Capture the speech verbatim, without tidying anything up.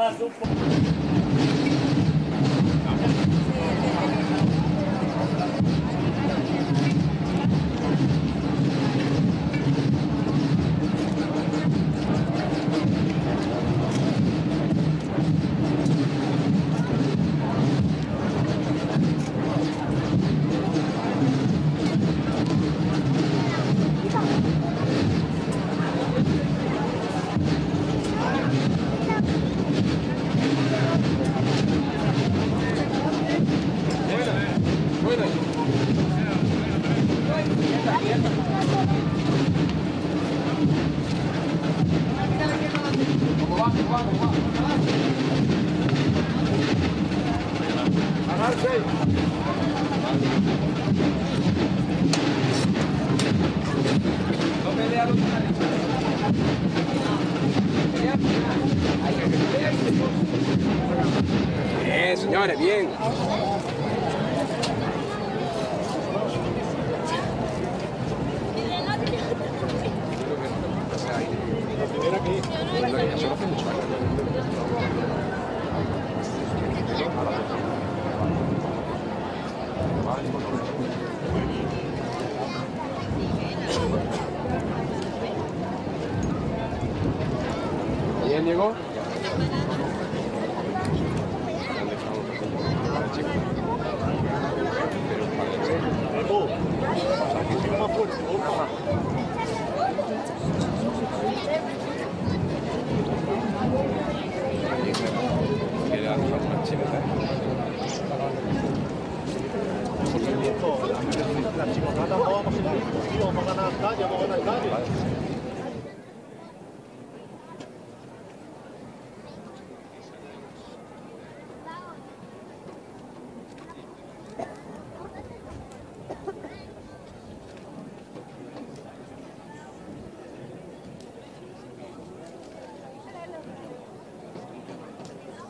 Bien, señores, bien. La primera que eso no hace mucho años. Bien, Diego. La chicotata no vamos a ir, vamos a ganar calle, vamos a ganar calle.